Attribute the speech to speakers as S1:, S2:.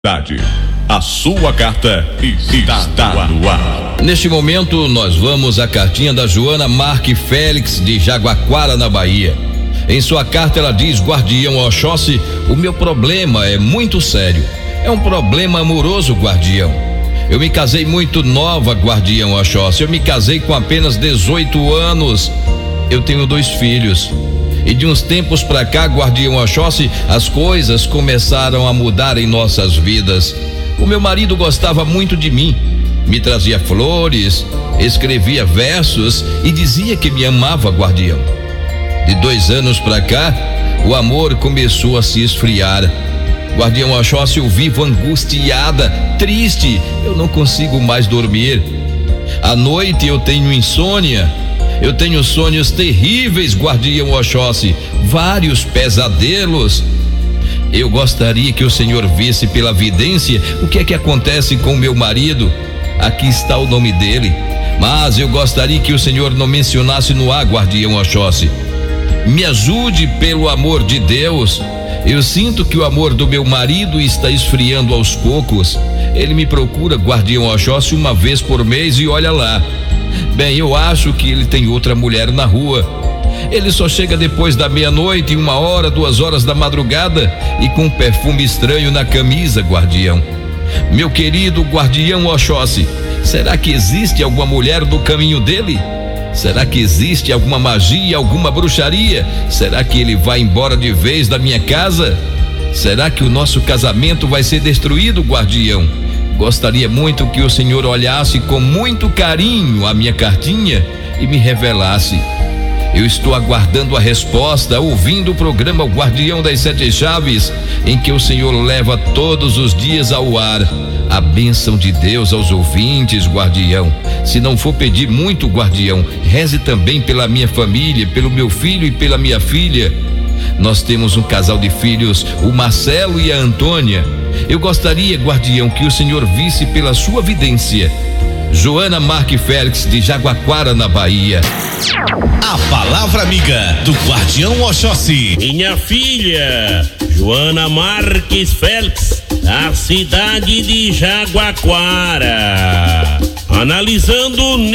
S1: A sua carta está no ar.
S2: Neste momento, nós vamos à cartinha da Joana Marque Félix, de Jaguaquara, na Bahia. Em sua carta, ela diz: Guardião Oxóssi, o meu problema é muito sério. É um problema amoroso, guardião. Eu me casei muito nova, guardião Oxóssi. Eu me casei com apenas 18 anos. Eu tenho 2 filhos. E de uns tempos pra cá, guardião Oxóssi, as coisas começaram a mudar em nossas vidas. O meu marido gostava muito de mim, me trazia flores, escrevia versos e dizia que me amava, guardião. De 2 anos pra cá, o amor começou a se esfriar. Guardião Oxóssi, eu vivo angustiada, triste, eu não consigo mais dormir. À noite eu tenho insônia. Eu tenho sonhos terríveis, guardião Oxóssi, vários pesadelos. Eu gostaria que o senhor visse pela vidência o que é que acontece com o meu marido. Aqui está o nome dele, mas eu gostaria que o senhor não mencionasse no ar, guardião Oxóssi. Me ajude, pelo amor de Deus. Eu sinto que o amor do meu marido está esfriando aos poucos. Ele me procura, guardião Oxóssi, uma vez por mês e olha lá. Bem, eu acho que ele tem outra mulher na rua. Ele só chega depois da meia-noite, 1 hora, 2 horas da madrugada e com um perfume estranho na camisa, guardião. Meu querido guardião Oxóssi, será que existe alguma mulher no caminho dele? Será que existe alguma magia, alguma bruxaria? Será que ele vai embora de vez da minha casa? Será que o nosso casamento vai ser destruído, guardião? Gostaria muito que o senhor olhasse com muito carinho a minha cartinha e me revelasse. Eu estou aguardando a resposta, ouvindo o programa O Guardião das 7 Chaves, em que o senhor leva todos os dias ao ar a bênção de Deus aos ouvintes, guardião. Se não for pedir muito, guardião, reze também pela minha família, pelo meu filho e pela minha filha. Nós temos um casal de filhos, o Marcelo e a Antônia. Eu gostaria, guardião, que o senhor visse pela sua vidência. Joana Marque Félix, de Jaguaquara, na Bahia.
S3: A palavra amiga do Guardião Oxóssi.
S4: Minha filha, Joana Marques Félix, da cidade de Jaguaquara. Analisando